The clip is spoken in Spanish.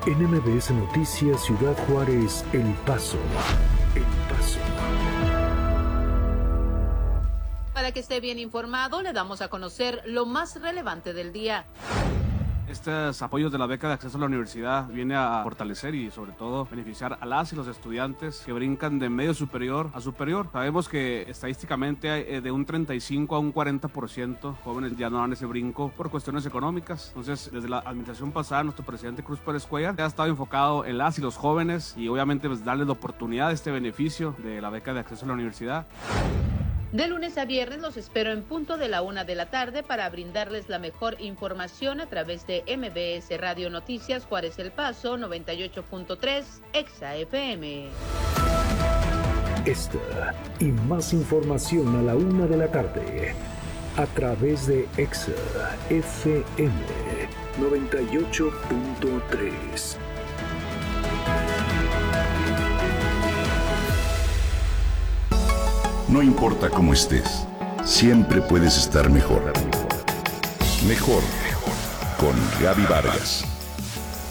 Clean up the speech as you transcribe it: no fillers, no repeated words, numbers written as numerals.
En MBS Noticias Ciudad Juárez, El Paso. El Paso. Para que esté bien informado, le damos a conocer lo más relevante del día. Estos apoyos de la beca de acceso a la universidad viene a fortalecer y sobre todo beneficiar a las y los estudiantes que brincan de medio superior a superior. Sabemos que estadísticamente de un 35 a un 40% jóvenes ya no dan ese brinco por cuestiones económicas. Entonces, desde la administración pasada, nuestro presidente Cruz Pérez Cuellar ha estado enfocado en las y los jóvenes y obviamente pues, darles la oportunidad de este beneficio de la beca de acceso a la universidad. De lunes a viernes los espero en punto de la 1 de la tarde para brindarles la mejor información a través de MBS Radio Noticias Juárez El Paso 98.3 Exa FM. Esta y más información a la 1 de la tarde a través de Exa FM 98.3. No importa cómo estés, siempre puedes estar mejor. Mejor con Gaby Vargas.